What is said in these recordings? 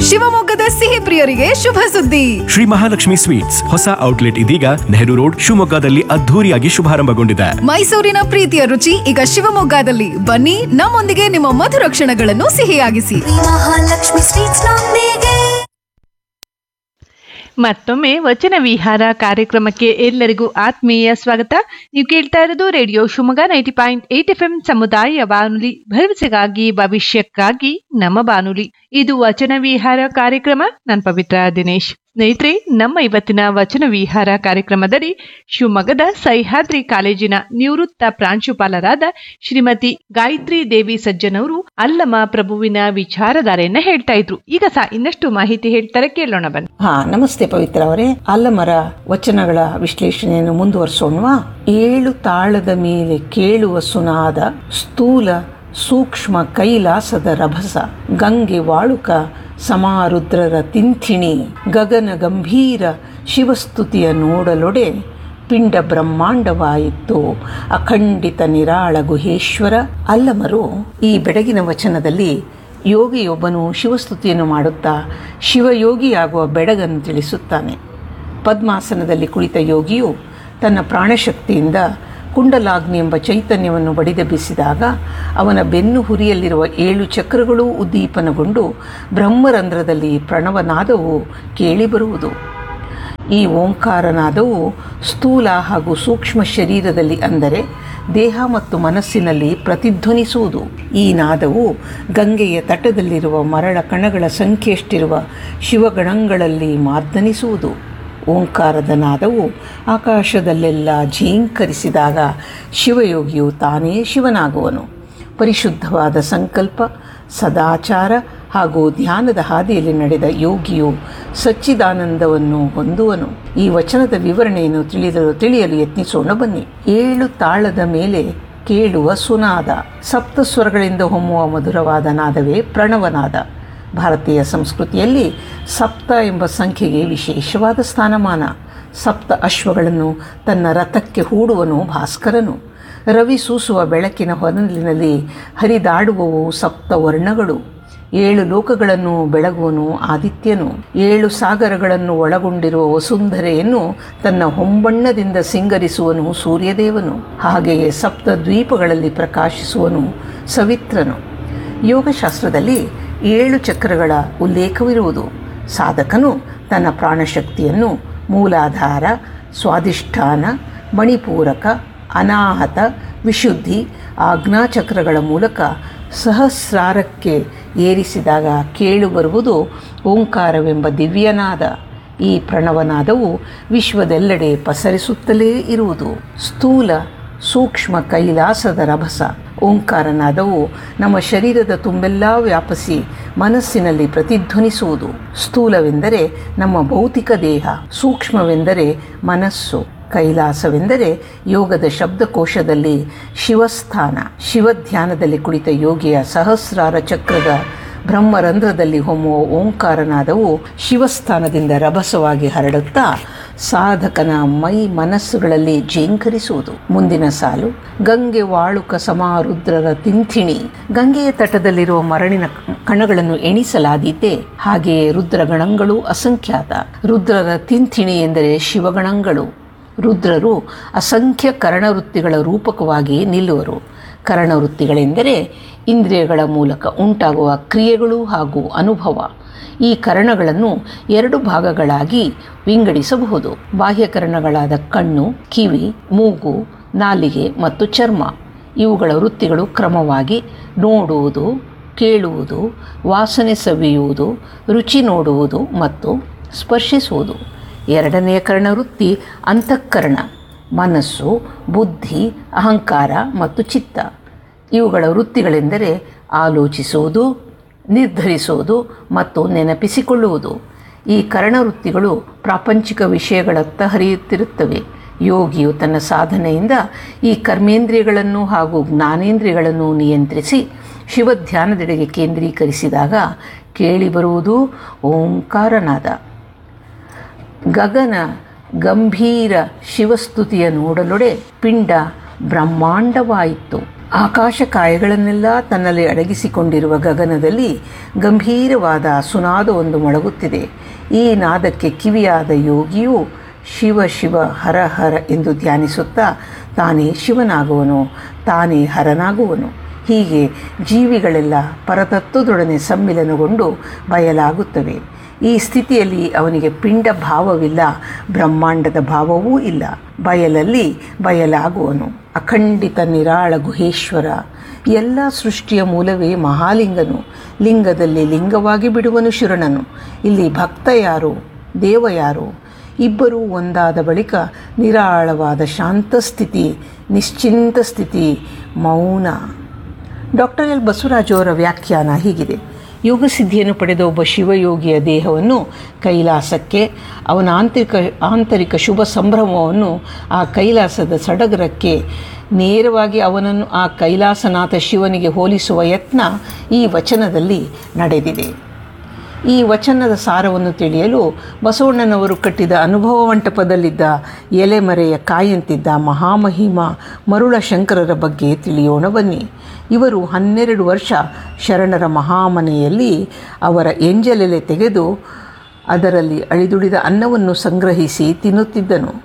ಶಿವಮೊಗ್ಗದ ಸಿಹಿ ಪ್ರಿಯರಿಗೆ ಶುಭ ಸುದ್ದಿ. ಶ್ರೀ ಮಹಾಲಕ್ಷ್ಮಿ ಸ್ವೀಟ್ಸ್ ಹೊಸ ಔಟ್ಲೆಟ್ ಇದೀಗ ನೆಹರು ರೋಡ್ ಶಿವಮೊಗ್ಗದಲ್ಲಿ ಅದ್ಧೂರಿಯಾಗಿ ಶುಭಾರಂಭಗೊಂಡಿದೆ. ಮೈಸೂರಿನ ಪ್ರೀತಿಯ ರುಚಿ ಈಗ ಶಿವಮೊಗ್ಗದಲ್ಲಿ. ಬನ್ನಿ, ನಮ್ಮೊಂದಿಗೆ ನಿಮ್ಮ ಮಧುರ ಕ್ಷಣಗಳನ್ನು ಸಿಹಿಯಾಗಿಸಿ. ಮಹಾಲಕ್ಷ್ಮಿ ಸ್ವೀಟ್ಸ್ ನೊಂದಿಗೆ. ಮತ್ತೊಮ್ಮೆ ವಚನ ವಿಹಾರ ಕಾರ್ಯಕ್ರಮಕ್ಕೆ ಎಲ್ಲರಿಗೂ ಆತ್ಮೀಯ ಸ್ವಾಗತ. ನೀವು ಕೇಳ್ತಾ ಇರೋದು ರೇಡಿಯೋ ಶಿವಮೊಗ್ಗ 90.8 FM ಸಮುದಾಯ ಬಾನುಲಿ, ಭರವಸೆಗಾಗಿ ಭವಿಷ್ಯಕ್ಕಾಗಿ ನಮ್ಮ ಬಾನುಲಿ. ಇದು ವಚನ ವಿಹಾರ ಕಾರ್ಯಕ್ರಮ. ನಾನು ಪವಿತ್ರ ದಿನೇಶ್. ಸ್ನೇಹಿತರೆ, ನಮ್ಮ ಇವತ್ತಿನ ವಚನ ವಿಹಾರ ಕಾರ್ಯಕ್ರಮದಲ್ಲಿ ಶಿವಮೊಗ್ಗದ ಸಹ್ಯಾದ್ರಿ ಕಾಲೇಜಿನ ನಿವೃತ್ತ ಪ್ರಾಂಶುಪಾಲರಾದ ಶ್ರೀಮತಿ ಗಾಯತ್ರಿ ದೇವಿ ಸಜ್ಜನವರು ಅಲ್ಲಮ ಪ್ರಭುವಿನ ವಿಚಾರಧಾರೆಯನ್ನ ಹೇಳ್ತಾ ಇದ್ರು. ಈಗ ಇನ್ನಷ್ಟು ಮಾಹಿತಿ ಹೇಳ್ತಾರೆ, ಕೇಳೋಣ ಬನ್ನಿ. ನಮಸ್ತೆ ಪವಿತ್ರ ಅವರೇ. ಅಲ್ಲಮರ ವಚನಗಳ ವಿಶ್ಲೇಷಣೆಯನ್ನು ಮುಂದುವರಿಸೋಣವಾ? 7 ತಾಳದ ಮೇಲೆ ಕೇಳುವ ಸುನಾದ, ಸ್ಥೂಲ ಸೂಕ್ಷ್ಮ ಕೈಲಾಸದ ರಭಸ, ಗಂಗೆ ವಾಳುಕ ಸಮಾರುದ್ರರ ತಿಂಥಿಣಿ, ಗಗನ ಗಂಭೀರ ಶಿವಸ್ತುತಿಯ ನೋಡಲೊಡೆ, ಪಿಂಡ ಬ್ರಹ್ಮಾಂಡವಾಯಿತು ಅಖಂಡಿತ ನಿರಾಳ ಗುಹೇಶ್ವರ. ಅಲ್ಲಮರು ಈ ಬೆಳಗಿನ ವಚನದಲ್ಲಿ ಯೋಗಿಯೊಬ್ಬನು ಶಿವಸ್ತುತಿಯನ್ನು ಮಾಡುತ್ತಾ ಶಿವಯೋಗಿಯಾಗುವ ಬೆಡಗನ್ನು ತಿಳಿಸುತ್ತಾನೆ. ಪದ್ಮಾಸನದಲ್ಲಿ ಕುಳಿತ ಯೋಗಿಯು ತನ್ನ ಪ್ರಾಣಶಕ್ತಿಯಿಂದ ಕುಂಡಲಾಗ್ನಿ ಎಂಬ ಚೈತನ್ಯವನ್ನು ಬಡಿದೆಬ್ಬಿಸಿದಾಗ ಅವನ ಬೆನ್ನು ಹುರಿಯಲ್ಲಿರುವ 7 ಚಕ್ರಗಳೂ ಉದ್ದೀಪನಗೊಂಡು ಬ್ರಹ್ಮರಂಧ್ರದಲ್ಲಿ ಪ್ರಣವನಾದವು ಕೇಳಿಬರುವುದು. ಈ ಓಂಕಾರನಾದವು ಸ್ಥೂಲ ಹಾಗೂ ಸೂಕ್ಷ್ಮ ಶರೀರದಲ್ಲಿ, ಅಂದರೆ ದೇಹ ಮತ್ತು ಮನಸ್ಸಿನಲ್ಲಿ ಪ್ರತಿಧ್ವನಿಸುವುದು. ಈ ನಾದವು ಗಂಗೆಯ ತಟದಲ್ಲಿರುವ ಮರಳ ಕಣಗಳ ಸಂಖ್ಯೆಯಷ್ಟಿರುವ ಶಿವಗಣಗಳಲ್ಲಿ ಮಾರ್ದನಿಸುವುದು. ಓಂಕಾರದ ನಾದವು ಆಕಾಶದಲ್ಲೆಲ್ಲ ಝೇಂಕರಿಸಿದಾಗ ಶಿವಯೋಗಿಯು ತಾನೇ ಶಿವನಾಗುವನು. ಪರಿಶುದ್ಧವಾದ ಸಂಕಲ್ಪ, ಸದಾಚಾರ ಹಾಗೂ ಧ್ಯಾನದ ಹಾದಿಯಲ್ಲಿ ನಡೆದ ಯೋಗಿಯು ಸಚ್ಚಿದಾನಂದವನ್ನು ಹೊಂದುವನು. ಈ ವಚನದ ವಿವರಣೆಯನ್ನು ತಿಳಿಯಲು ಯತ್ನಿಸೋಣ ಬನ್ನಿ. 7 ತಾಳದ ಮೇಲೆ ಕೇಳುವ ಸುನಾದ. ಸಪ್ತ ಸ್ವರಗಳಿಂದ ಹೊಮ್ಮುವ ಮಧುರವಾದ ನಾದವೇ ಪ್ರಣವನಾದ. ಭಾರತೀಯ ಸಂಸ್ಕೃತಿಯಲ್ಲಿ ಸಪ್ತ ಎಂಬ ಸಂಖ್ಯೆಗೆ ವಿಶೇಷವಾದ ಸ್ಥಾನಮಾನ. ಸಪ್ತ ಅಶ್ವಗಳನ್ನು ತನ್ನ ರಥಕ್ಕೆ ಹೂಡುವನು ಭಾಸ್ಕರನು. ರವಿ ಸೂಸುವ ಬೆಳಕಿನ ಹೊನಲಿನಲ್ಲಿ ಹರಿದಾಡುವವು ಸಪ್ತ ವರ್ಣಗಳು. 7 ಲೋಕಗಳನ್ನು ಬೆಳಗುವನು ಆದಿತ್ಯನು. 7 ಸಾಗರಗಳನ್ನು ಒಳಗೊಂಡಿರುವ ವಸುಂಧರೆಯನ್ನು ತನ್ನ ಹೊಂಬಣ್ಣದಿಂದ ಸಿಂಗರಿಸುವನು ಸೂರ್ಯದೇವನು. ಹಾಗೆಯೇ ಸಪ್ತ ದ್ವೀಪಗಳಲ್ಲಿ ಪ್ರಕಾಶಿಸುವನು ಸವಿತ್ರನು. ಯೋಗಶಾಸ್ತ್ರದಲ್ಲಿ 7 ಚಕ್ರಗಳ ಉಲ್ಲೇಖವಿರುವುದು. ಸಾಧಕನು ತನ್ನ ಪ್ರಾಣಶಕ್ತಿಯನ್ನು ಮೂಲಾಧಾರ, ಸ್ವಾಧಿಷ್ಠಾನ, ಮಣಿಪೂರಕ, ಅನಾಹತ, ವಿಶುದ್ಧಿ, ಆಜ್ಞಾಚಕ್ರಗಳ ಮೂಲಕ ಸಹಸ್ರಾರಕ್ಕೆ ಏರಿಸಿದಾಗ ಕೇಳುಬರುವುದು ಓಂಕಾರವೆಂಬ ದಿವ್ಯನಾದ. ಈ ಪ್ರಣವನಾದವು ವಿಶ್ವದೆಲ್ಲೆಡೆ ಪಸರಿಸುತ್ತಲೇ ಇರುವುದು. ಸ್ಥೂಲ ಸೂಕ್ಷ್ಮ ಕೈಲಾಸದ ರಭಸ. ಓಂಕಾರನಾದವು ನಮ್ಮ ಶರೀರದ ತುಂಬೆಲ್ಲ ವ್ಯಾಪಿಸಿ ಮನಸ್ಸಿನಲ್ಲಿ ಪ್ರತಿಧ್ವನಿಸುವುದು. ಸ್ಥೂಲವೆಂದರೆ ನಮ್ಮ ಭೌತಿಕ ದೇಹ, ಸೂಕ್ಷ್ಮವೆಂದರೆ ಮನಸ್ಸು, ಕೈಲಾಸವೆಂದರೆ ಯೋಗದ ಶಬ್ದಕೋಶದಲ್ಲಿ ಶಿವಸ್ಥಾನ. ಶಿವಧ್ಯಾನದಲ್ಲಿ ಕುಳಿತ ಯೋಗಿಯ ಸಹಸ್ರಾರ ಚಕ್ರದ ಬ್ರಹ್ಮರಂಧ್ರದಲ್ಲಿ ಹೊಮ್ಮುವ ಓಂಕಾರನಾದವು ಶಿವಸ್ಥಾನದಿಂದ ರಭಸವಾಗಿ ಹರಡುತ್ತಾ ಸಾಧಕನ ಮೈ ಮನಸ್ಸುಗಳಲ್ಲಿ ಝೇಂಕರಿಸುವುದು. ಮುಂದಿನ ಸಾಲು, ಗಂಗೆ ವಾಳುಕ ಸಮಾರುದ್ರರ ತಿಂಥಿಣಿ. ಗಂಗೆಯ ತಟದಲ್ಲಿರುವ ಮರಳಿನ ಕಣಗಳನ್ನು ಎಣಿಸಲಾದೀತೆ, ಹಾಗೆಯೇ ರುದ್ರಗಣಗಳು ಅಸಂಖ್ಯಾತ. ರುದ್ರರ ತಿಂಥಿಣಿ ಎಂದರೆ ಶಿವಗಣಗಳು. ರುದ್ರರು ಅಸಂಖ್ಯ ಕರಣವೃತ್ತಿಗಳ ರೂಪಕವಾಗಿ ನಿಲ್ಲುವರು. ಕರಣವೃತ್ತಿಗಳೆಂದರೆ ಇಂದ್ರಿಯಗಳ ಮೂಲಕ ಉಂಟಾಗುವ ಕ್ರಿಯೆಗಳು ಹಾಗೂ ಅನುಭವ. ಈ ಕರಣಗಳನ್ನು 2 ಭಾಗಗಳಾಗಿ ವಿಂಗಡಿಸಬಹುದು. ಬಾಹ್ಯಕರಣಗಳಾದ ಕಣ್ಣು, ಕಿವಿ, ಮೂಗು, ನಾಲಿಗೆ ಮತ್ತು ಚರ್ಮ. ಇವುಗಳ ವೃತ್ತಿಗಳು ಕ್ರಮವಾಗಿ ನೋಡುವುದು, ಕೇಳುವುದು, ವಾಸನೆ ಸವಿಯುವುದು, ರುಚಿ ನೋಡುವುದು ಮತ್ತು ಸ್ಪರ್ಶಿಸುವುದು. 2ನೆಯ ಕರ್ಣವೃತ್ತಿ ಅಂತಃಕರಣ, ಮನಸ್ಸು, ಬುದ್ಧಿ, ಅಹಂಕಾರ ಮತ್ತು ಚಿತ್ತ. ಇವುಗಳ ವೃತ್ತಿಗಳೆಂದರೆ ಆಲೋಚಿಸುವುದು, ನಿರ್ಧರಿಸುವುದು ಮತ್ತು ನೆನಪಿಸಿಕೊಳ್ಳುವುದು. ಈ ಕರ್ಣವೃತ್ತಿಗಳು ಪ್ರಾಪಂಚಿಕ ವಿಷಯಗಳತ್ತ ಹರಿಯುತ್ತಿರುತ್ತವೆ. ಯೋಗಿಯು ತನ್ನ ಸಾಧನೆಯಿಂದ ಈ ಕರ್ಮೇಂದ್ರಿಯಗಳನ್ನು ಹಾಗೂ ಜ್ಞಾನೇಂದ್ರಿಯಗಳನ್ನು ನಿಯಂತ್ರಿಸಿ ಶಿವಧ್ಯಾನದೆಡೆಗೆ ಕೇಂದ್ರೀಕರಿಸಿದಾಗ ಕೇಳಿಬರುವುದು ಓಂಕಾರನಾದ. ಗಗನ ಗಂಭೀರ ಶಿವಸ್ತುತಿಯ ನೋಡಲೊಡೆ ಪಿಂಡ ಬ್ರಹ್ಮಾಂಡವಾಯಿತು ಆಕಾಶಕಾಯಗಳನ್ನೆಲ್ಲ ತನ್ನಲ್ಲಿ ಅಡಗಿಸಿಕೊಂಡಿರುವ ಗಗನದಲ್ಲಿ ಗಂಭೀರವಾದ ಸುನಾದವೊಂದು ಮೊಳಗುತ್ತಿದೆ. ಈ ನಾದಕ್ಕೆ ಕಿವಿಯಾದ ಯೋಗಿಯು ಶಿವ ಶಿವ ಹರ ಹರ ಎಂದು ಧ್ಯಾನಿಸುತ್ತಾ ತಾನೇ ಶಿವನಾಗುವನು, ತಾನೇ ಹರನಾಗುವನು. ಹೀಗೆ ಜೀವಿಗಳೆಲ್ಲ ಪರತತ್ವದೊಡನೆ ಸಮ್ಮಿಲನಗೊಂಡು ಬಯಲಾಗುತ್ತವೆ. ಈ ಸ್ಥಿತಿಯಲ್ಲಿ ಅವನಿಗೆ ಪಿಂಡ ಭಾವವಿಲ್ಲ, ಬ್ರಹ್ಮಾಂಡದ ಭಾವವೂ ಇಲ್ಲ. ಬಯಲಲ್ಲಿ ಬಯಲಾಗುವನು. ಅಖಂಡಿತ ನಿರಾಳ ಗುಹೇಶ್ವರ. ಎಲ್ಲ ಸೃಷ್ಟಿಯ ಮೂಲವೇ ಮಹಾಲಿಂಗನು. ಲಿಂಗದಲ್ಲಿ ಲಿಂಗವಾಗಿ ಬಿಡುವನು ಶರಣನು. ಇಲ್ಲಿ ಭಕ್ತ ಯಾರು, ದೇವ ಯಾರು? ಇಬ್ಬರೂ ಒಂದಾದ ಬಳಿಕ ನಿರಾಳವಾದ ಶಾಂತ ಸ್ಥಿತಿ, ನಿಶ್ಚಿಂತ ಸ್ಥಿತಿ, ಮೌನ. ಡಾಕ್ಟರ್ ಎಲ್ ಬಸವರಾಜ್ ಅವರ ವ್ಯಾಖ್ಯಾನ ಹೀಗಿದೆ: ಯೋಗಸಿದ್ಧಿಯನ್ನು ಪಡೆದ ಒಬ್ಬ ಶಿವಯೋಗಿಯ ದೇಹವನ್ನು ಕೈಲಾಸಕ್ಕೆ, ಅವನ ಆಂತರಿಕ ಶುಭ ಸಂಭ್ರಮವನ್ನು ಆ ಕೈಲಾಸದ ಸಡಗರಕ್ಕೆ, ನೇರವಾಗಿ ಅವನನ್ನು ಆ ಕೈಲಾಸನಾಥ ಶಿವನಿಗೆ ಹೋಲಿಸುವ ಯತ್ನ ಈ ವಚನದಲ್ಲಿ ನಡೆದಿದೆ. ಈ ವಚನದ ಸಾರವನ್ನು ತಿಳಿಯಲು ಬಸವಣ್ಣನವರು ಕಟ್ಟಿದ ಅನುಭವ ಮಂಟಪದಲ್ಲಿದ್ದ ಎಲೆಮರೆಯ ಕಾಯಂತಿದ್ದ ಮಹಾಮಹಿಮ ಮರುಳ ಶಂಕರರ ಬಗ್ಗೆ ತಿಳಿಯೋಣ ಬನ್ನಿ. ಇವರು 12 ವರ್ಷ ಶರಣರ ಮಹಾಮನೆಯಲ್ಲಿ ಅವರ ಎಂಜಲೆಲೆ ತೆಗೆದು ಅದರಲ್ಲಿ ಅಳಿದುಳಿದ ಅನ್ನವನ್ನು ಸಂಗ್ರಹಿಸಿ ತಿನ್ನುತ್ತಿದ್ದನು.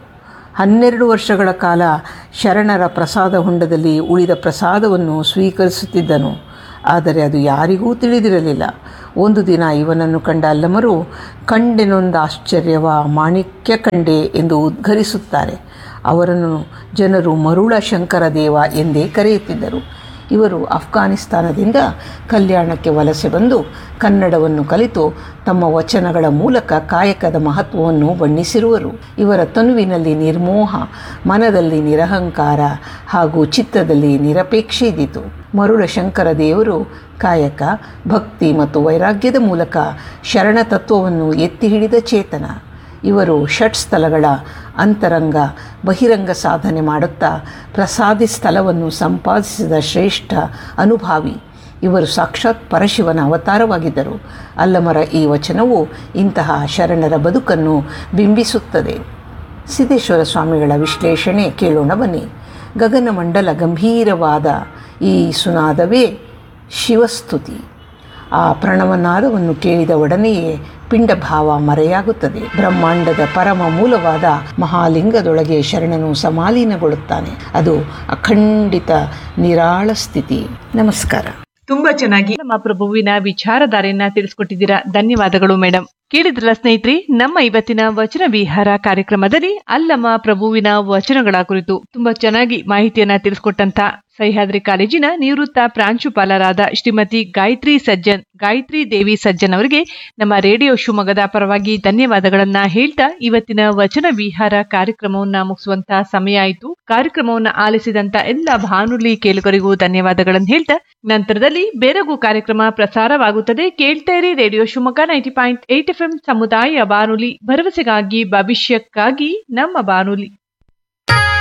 12 ವರ್ಷಗಳ ಕಾಲ ಶರಣರ ಪ್ರಸಾದ ಹೊಂಡದಲ್ಲಿ ಉಳಿದ ಪ್ರಸಾದವನ್ನು ಸ್ವೀಕರಿಸುತ್ತಿದ್ದನು. ಆದರೆ ಅದು ಯಾರಿಗೂ ತಿಳಿದಿರಲಿಲ್ಲ. ಒಂದು ದಿನ ಇವನನ್ನು ಕಂಡ ಅಲ್ಲಮರು, ಕಂಡೆನೊಂದು ಆಶ್ಚರ್ಯವ ಮಾಣಿಕ್ಯ ಕಂಡೆ ಎಂದು ಉದ್ಘರಿಸುತ್ತಾರೆ. ಅವರನ್ನು ಜನರು ಮರುಳ ಶಂಕರ ದೇವ ಎಂದೇ ಕರೆಯುತ್ತಿದ್ದರು. ಇವರು ಅಫ್ಘಾನಿಸ್ತಾನದಿಂದ ಕಲ್ಯಾಣಕ್ಕೆ ವಲಸೆ ಬಂದು ಕನ್ನಡವನ್ನು ಕಲಿತು ತಮ್ಮ ವಚನಗಳ ಮೂಲಕ ಕಾಯಕದ ಮಹತ್ವವನ್ನು ಬಣ್ಣಿಸಿರುವರು. ಇವರ ತನುವಿನಲ್ಲಿ ನಿರ್ಮೋಹ, ಮನದಲ್ಲಿ ನಿರಹಂಕಾರ ಹಾಗೂ ಚಿತ್ತದಲ್ಲಿ ನಿರಪೇಕ್ಷೆ ಇದ್ದಿತು. ಮರುಳ ಶಂಕರ ದೇವರು ಕಾಯಕ, ಭಕ್ತಿ ಮತ್ತು ವೈರಾಗ್ಯದ ಮೂಲಕ ಶರಣ ತತ್ವವನ್ನು ಎತ್ತಿ ಹಿಡಿದ ಚೇತನ. ಇವರು ಷಟ್ ಸ್ಥಳಗಳ ಅಂತರಂಗ ಬಹಿರಂಗ ಸಾಧನೆ ಮಾಡುತ್ತಾ ಪ್ರಸಾದಿ ಸ್ಥಳವನ್ನು ಸಂಪಾದಿಸಿದ ಶ್ರೇಷ್ಠ ಅನುಭಾವಿ. ಇವರು ಸಾಕ್ಷಾತ್ ಪರಶಿವನ ಅವತಾರವಾಗಿದ್ದರು. ಅಲ್ಲಮರ ಈ ವಚನವು ಇಂತಹ ಶರಣರ ಬದುಕನ್ನು ಬಿಂಬಿಸುತ್ತದೆ. ಸಿದ್ದೇಶ್ವರ ಸ್ವಾಮಿಗಳ ವಿಶ್ಲೇಷಣೆ ಕೇಳೋಣ ಬನ್ನಿ. ಗಗನಮಂಡಲ ಗಂಭೀರವಾದ ಈ ಸುನಾದವೇ ಶಿವಸ್ತುತಿ. ಆ ಪ್ರಣವನಾದವನ್ನು ಕೇಳಿದ ಒಡನೆಯೇ ಪಿಂಡಭಾವ ಮರೆಯಾಗುತ್ತದೆ. ಬ್ರಹ್ಮಾಂಡದ ಪರಮ ಮೂಲವಾದ ಮಹಾಲಿಂಗದೊಳಗೆ ಶರಣನು ಸಮಾಲೀನಗೊಳ್ಳುತ್ತಾನೆ. ಅದು ಅಖಂಡಿತ ನಿರಾಳ ಸ್ಥಿತಿ. ನಮಸ್ಕಾರ. ತುಂಬಾ ಚೆನ್ನಾಗಿ ನಮ್ಮ ಪ್ರಭುವಿನ ವಿಚಾರಧಾರೆಯನ್ನ ತಿಳಿಸ್ಕೊಟ್ಟಿದ್ದೀರಾ. ಧನ್ಯವಾದಗಳು ಮೇಡಮ್. ಕೇಳಿದ್ರಲ್ಲ ಸ್ನೇಹಿತರೆ, ನಮ್ಮ ಇವತ್ತಿನ ವಚನ ವಿಹಾರ ಕಾರ್ಯಕ್ರಮದಲ್ಲಿ ಅಲ್ಲಮ ಪ್ರಭುವಿನ ವಚನಗಳ ಕುರಿತು ತುಂಬಾ ಚೆನ್ನಾಗಿ ಮಾಹಿತಿಯನ್ನ ತಿಳಿಸ್ಕೊಟ್ಟಂತ ಸಹ್ಯಾದ್ರಿ ಕಾಲೇಜಿನ ನಿವೃತ್ತ ಪ್ರಾಂಶುಪಾಲರಾದ ಶ್ರೀಮತಿ ಗಾಯತ್ರಿ ದೇವಿ ಸಜ್ಜನ್ ಅವರಿಗೆ ನಮ್ಮ ರೇಡಿಯೋ ಶಿವಮೊಗ್ಗದ ಪರವಾಗಿ ಧನ್ಯವಾದಗಳನ್ನ ಹೇಳ್ತಾ ಇವತ್ತಿನ ವಚನ ವಿಹಾರ ಕಾರ್ಯಕ್ರಮವನ್ನ ಮುಗಿಸುವಂತಹ ಸಮಯ ಆಯಿತು. ಕಾರ್ಯಕ್ರಮವನ್ನ ಆಲಿಸಿದಂತ ಎಲ್ಲ ಬಾನುಲಿ ಕೇಳುಗರಿಗೂ ಧನ್ಯವಾದಗಳನ್ನು ಹೇಳ್ತಾ ನಂತರದಲ್ಲಿ ಬೇರೆಗೂ ಕಾರ್ಯಕ್ರಮ ಪ್ರಸಾರವಾಗುತ್ತದೆ. ಕೇಳ್ತಾ ಇರಿ ರೇಡಿಯೋ ಶಿವಮೊಗ್ಗ 90.8 FM ಸಮುದಾಯ ಬಾನುಲಿ, ಭರವಸೆಗಾಗಿ ಭವಿಷ್ಯಕ್ಕಾಗಿ ನಮ್ಮ ಬಾನುಲಿ.